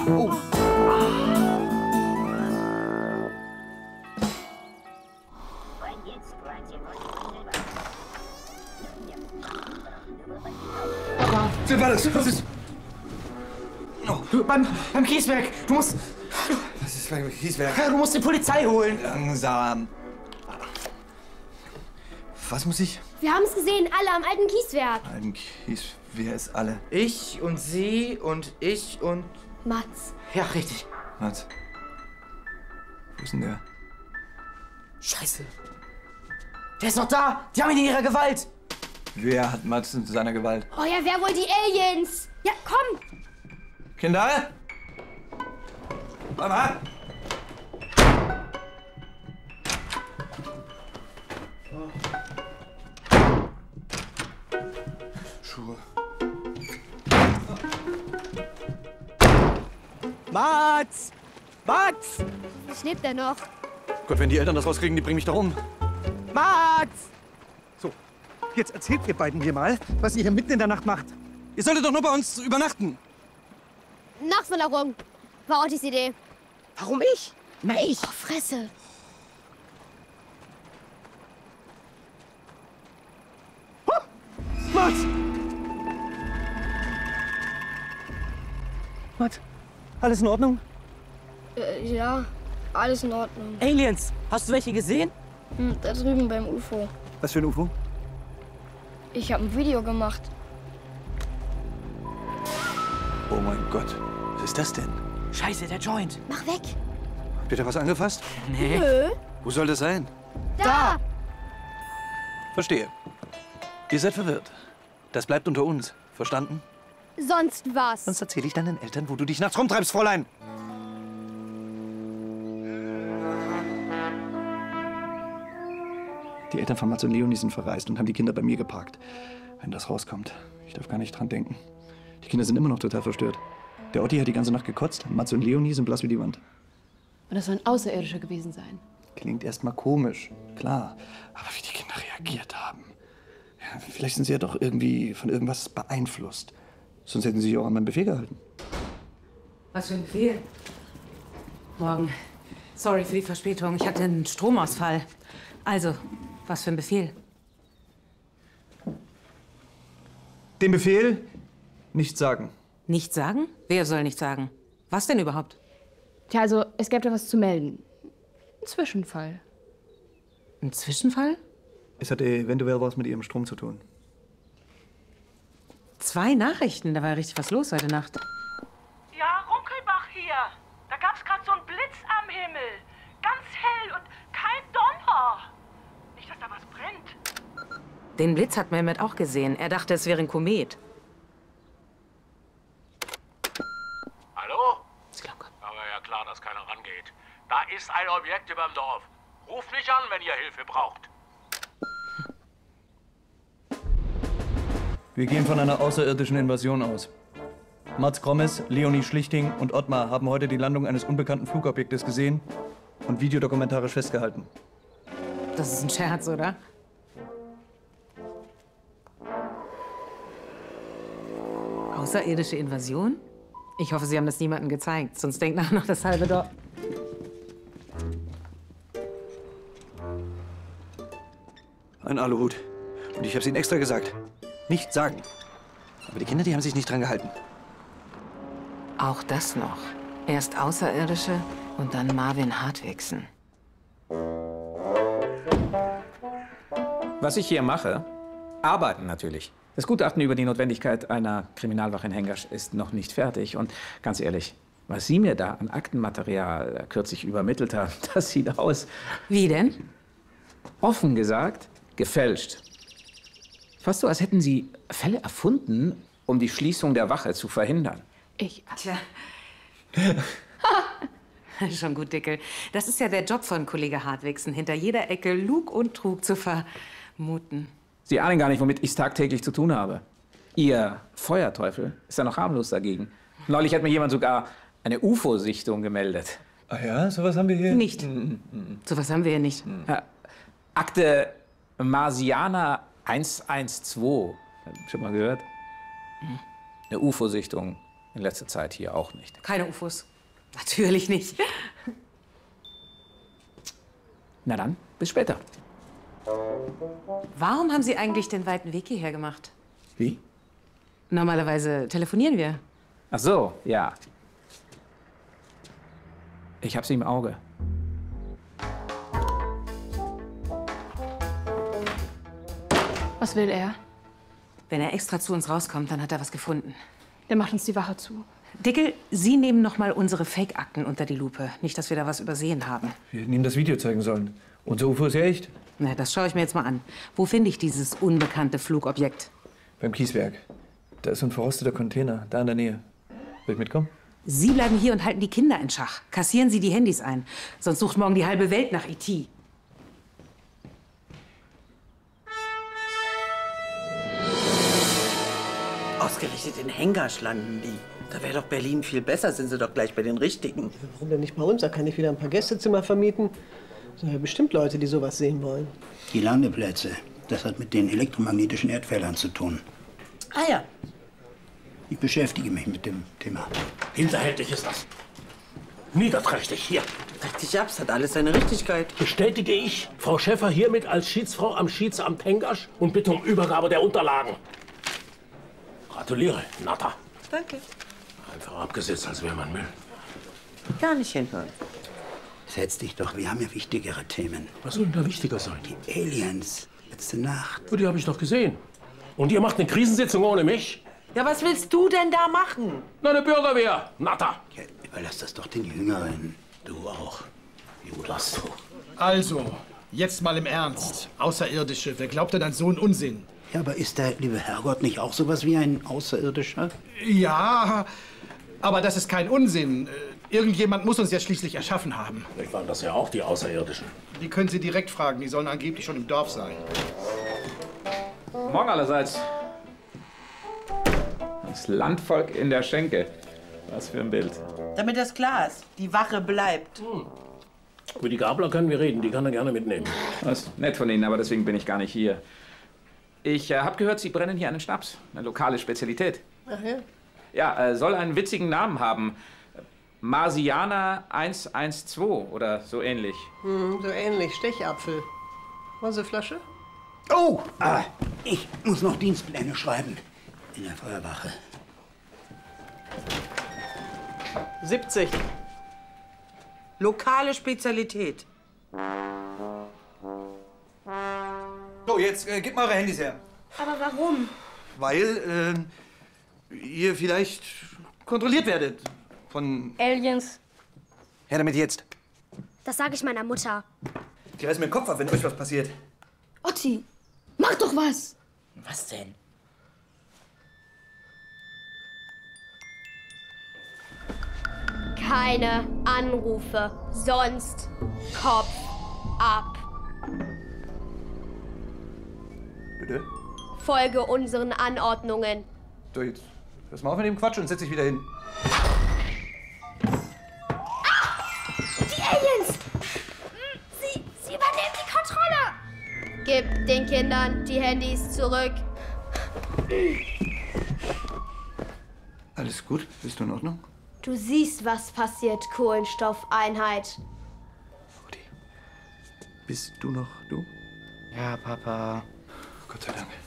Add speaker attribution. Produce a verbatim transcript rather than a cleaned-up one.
Speaker 1: Oh.
Speaker 2: Wer war das? Was ist?
Speaker 1: Oh. Du, beim, beim Kieswerk. Du musst...
Speaker 2: Was ist beim Kieswerk?
Speaker 1: Ja, du musst die Polizei holen.
Speaker 2: Langsam. Was muss ich?
Speaker 3: Wir haben es gesehen, alle am alten Kieswerk.
Speaker 2: Alten Kies... Wer ist alle?
Speaker 1: Ich und sie und ich und...
Speaker 3: Mats.
Speaker 1: Ja, richtig.
Speaker 2: Mats. Wo ist denn der?
Speaker 1: Scheiße. Der ist noch da. Die haben ihn in ihrer Gewalt.
Speaker 2: Wer hat Mats in seiner Gewalt?
Speaker 3: Oh ja, wer wohl die Aliens? Ja, komm.
Speaker 2: Kinder? Mama? Schuhe.
Speaker 4: Mats! Mats!
Speaker 3: Schläft er noch?
Speaker 2: Gott, wenn die Eltern das rauskriegen, die bringen mich da um.
Speaker 4: Mats! So, jetzt erzählt ihr beiden mir mal, was ihr hier mitten in der Nacht macht. Ihr solltet doch nur bei uns übernachten.
Speaker 3: Nachtwanderung. War Ottis Idee.
Speaker 4: Warum ich?
Speaker 3: Na, ich. Oh, Fresse.
Speaker 4: Huh! Mats! Mats, alles in Ordnung?
Speaker 3: Äh, ja, alles in Ordnung.
Speaker 5: Aliens, hast du welche gesehen?
Speaker 3: Hm, da drüben beim U F O.
Speaker 4: Was für ein U F O?
Speaker 3: Ich habe ein Video gemacht.
Speaker 2: Oh mein Gott. Was ist das denn?
Speaker 5: Scheiße, der Joint.
Speaker 3: Mach weg.
Speaker 2: Habt ihr da was angefasst?
Speaker 5: Nee.
Speaker 3: Nö.
Speaker 2: Wo soll das sein?
Speaker 3: Da.
Speaker 2: Verstehe. Ihr seid verwirrt. Das bleibt unter uns. Verstanden?
Speaker 3: Sonst was.
Speaker 2: Sonst erzähle ich deinen Eltern, wo du dich nachts rumtreibst, Fräulein. Die Eltern von Mats und Leonie sind verreist und haben die Kinder bei mir geparkt. Wenn das rauskommt, ich darf gar nicht dran denken. Die Kinder sind immer noch total verstört. Der Otti hat die ganze Nacht gekotzt. Mats und Leonie sind blass wie die Wand.
Speaker 6: Und das soll ein Außerirdischer gewesen sein.
Speaker 2: Klingt erstmal komisch, klar. Aber wie die Kinder reagiert haben. Ja, vielleicht sind sie ja doch irgendwie von irgendwas beeinflusst. Sonst hätten sie sich auch an meinen Befehl gehalten.
Speaker 5: Was für ein Befehl? Morgen. Sorry für die Verspätung. Ich hatte einen Stromausfall. Also, was für ein Befehl?
Speaker 2: Den Befehl nicht sagen.
Speaker 5: Nicht sagen? Wer soll nicht sagen? Was denn überhaupt?
Speaker 6: Tja, also, es gäbe da was zu melden. Ein Zwischenfall.
Speaker 5: Ein Zwischenfall?
Speaker 2: Es hatte eventuell was mit ihrem Strom zu tun.
Speaker 5: Zwei Nachrichten, da war ja richtig was los heute Nacht.
Speaker 7: Ja, Runkelbach hier. Da gab's gerade so einen Blitz am Himmel. Ganz hell und kein Donner. Nicht, dass da was brennt.
Speaker 5: Den Blitz hat Mehmet auch gesehen. Er dachte, es wäre ein Komet.
Speaker 8: Hallo?
Speaker 5: Ich glaub grad.
Speaker 8: Aber ja klar, dass keiner rangeht. Da ist ein Objekt überm Dorf. Ruft mich an, wenn ihr Hilfe braucht.
Speaker 2: Wir gehen von einer außerirdischen Invasion aus. Mats Krommes, Leonie Schlichting und Ottmar haben heute die Landung eines unbekannten Flugobjektes gesehen und videodokumentarisch festgehalten.
Speaker 5: Das ist ein Scherz, oder? Außerirdische Invasion? Ich hoffe, Sie haben das niemandem gezeigt, sonst denkt nachher noch das halbe Dorf.
Speaker 2: Ein Aluhut. Und ich hab's ihnen extra gesagt. Nicht sagen. Aber die Kinder, die haben sich nicht dran gehalten.
Speaker 5: Auch das noch. Erst Außerirdische und dann Marvin Hartwigsen.
Speaker 9: Was ich hier mache, arbeiten natürlich. Das Gutachten über die Notwendigkeit einer Kriminalwache in Hengasch ist noch nicht fertig. Und ganz ehrlich, was Sie mir da an Aktenmaterial kürzlich übermittelt haben, das sieht aus...
Speaker 5: Wie denn?
Speaker 9: Offen gesagt, gefälscht. Fast so, als hätten Sie Fälle erfunden, um die Schließung der Wache zu verhindern.
Speaker 6: Ich...
Speaker 5: Tja. Schon gut, Dickel. Das ist ja der Job von Kollege Hartwigsen, hinter jeder Ecke Lug und Trug zu vermuten.
Speaker 9: Sie ahnen gar nicht, womit ich tagtäglich zu tun habe. Ihr Feuerteufel ist ja noch harmlos dagegen. Neulich hat mir jemand sogar eine U F O-Sichtung gemeldet.
Speaker 2: Ah ja, sowas haben wir hier?
Speaker 5: Nicht. So was haben wir hier nicht.
Speaker 9: Ja, Akte Marsianer eins eins zwei. Schon mal gehört? Eine U F O-Sichtung in letzter Zeit hier auch nicht.
Speaker 5: Keine U F Os. Natürlich nicht.
Speaker 9: Na dann, bis später.
Speaker 5: Warum haben Sie eigentlich den weiten Weg hierher gemacht?
Speaker 9: Wie?
Speaker 5: Normalerweise telefonieren wir.
Speaker 9: Ach so, ja. Ich hab sie im Auge.
Speaker 6: Was will er?
Speaker 5: Wenn er extra zu uns rauskommt, dann hat er was gefunden.
Speaker 6: Der macht uns die Wache zu.
Speaker 5: Dickel, Sie nehmen noch mal unsere Fake-Akten unter die Lupe. Nicht, dass wir da was übersehen haben.
Speaker 2: Wir hätten Ihnen das Video zeigen sollen. Unser U F O ist ja echt.
Speaker 5: Na, das schaue ich mir jetzt mal an. Wo finde ich dieses unbekannte Flugobjekt?
Speaker 2: Beim Kieswerk. Da ist so ein verrosteter Container, da in der Nähe. Will ich mitkommen?
Speaker 5: Sie bleiben hier und halten die Kinder in Schach. Kassieren Sie die Handys ein. Sonst sucht morgen die halbe Welt nach E T
Speaker 10: Ausgerechnet in Hengasch landen die. Da wäre doch Berlin viel besser, sind sie doch gleich bei den Richtigen.
Speaker 11: Warum denn nicht bei uns? Da kann ich wieder ein paar Gästezimmer vermieten. Es sind ja bestimmt Leute, die sowas sehen wollen.
Speaker 12: Die Landeplätze, das hat mit den elektromagnetischen Erdfeldern zu tun.
Speaker 10: Ah ja.
Speaker 12: Ich beschäftige mich mit dem Thema.
Speaker 8: Hinterhältig ist das. Niederträchtig, hier.
Speaker 10: Richtig ab, es hat alles seine Richtigkeit.
Speaker 8: Bestätige ich Frau Schäffer hiermit als Schiedsfrau am Schiedsamt Hengasch und bitte um Übergabe der Unterlagen. Gratuliere, Natta.
Speaker 10: Danke.
Speaker 8: Einfach abgesetzt, als wäre man Müll.
Speaker 10: Gar nicht hinhören.
Speaker 12: Setz dich doch, wir haben ja wichtigere Themen.
Speaker 8: Was soll denn da wichtiger sein?
Speaker 12: Die Aliens, letzte Nacht.
Speaker 8: Oh, die habe ich doch gesehen. Und ihr macht eine Krisensitzung ohne mich?
Speaker 10: Ja, was willst du denn da machen?
Speaker 8: Na, eine Bürgerwehr, Natta.
Speaker 12: Ja, überlass das doch den Jüngeren.
Speaker 8: Du auch, Judas, du.
Speaker 13: Also, jetzt mal im Ernst. Außerirdische, wer glaubt denn an so einen Unsinn?
Speaker 12: Ja, aber ist der liebe Herrgott nicht auch sowas wie ein Außerirdischer?
Speaker 13: Ja, aber das ist kein Unsinn. Irgendjemand muss uns ja schließlich erschaffen haben.
Speaker 8: Vielleicht waren das ja auch die Außerirdischen.
Speaker 13: Die können Sie direkt fragen. Die sollen angeblich schon im Dorf sein.
Speaker 9: Morgen allerseits. Das Landvolk in der Schenke. Was für ein Bild.
Speaker 10: Damit das klar ist. Die Wache bleibt.
Speaker 8: Hm. Über die Gabler können wir reden. Die kann er gerne mitnehmen.
Speaker 9: Das ist nett von Ihnen, aber deswegen bin ich gar nicht hier. Ich äh, habe gehört, Sie brennen hier einen Schnaps. Eine lokale Spezialität.
Speaker 11: Ach ja?
Speaker 9: Ja, äh, soll einen witzigen Namen haben. Marsianer eins eins zwei oder so ähnlich.
Speaker 11: Hm, so ähnlich. Stechapfel. Wollen Sie eine Flasche?
Speaker 12: Oh, ah, ich muss noch Dienstpläne schreiben. In der Feuerwache.
Speaker 10: siebzig. Lokale Spezialität.
Speaker 4: So, jetzt äh, gebt mal eure Handys her.
Speaker 3: Aber warum?
Speaker 4: Weil äh, ihr vielleicht kontrolliert werdet. Von...
Speaker 3: Aliens.
Speaker 4: Her damit jetzt.
Speaker 3: Das sage ich meiner Mutter.
Speaker 4: Die reißen mir den Kopf ab, wenn euch was passiert.
Speaker 6: Otti, mach doch was!
Speaker 10: Was denn?
Speaker 3: Keine Anrufe, sonst Kopf ab.
Speaker 4: Bitte?
Speaker 3: Folge unseren Anordnungen.
Speaker 4: So, jetzt hörst mal auf mit dem Quatsch und setz dich wieder hin.
Speaker 3: Ah! Die Aliens! Sie, sie übernehmen die Kontrolle! Gib den Kindern die Handys zurück.
Speaker 2: Alles gut? Bist du in Ordnung?
Speaker 3: Du siehst, was passiert, Kohlenstoffeinheit.
Speaker 2: Bist du noch du?
Speaker 1: Ja, Papa.
Speaker 2: Gott sei Dank.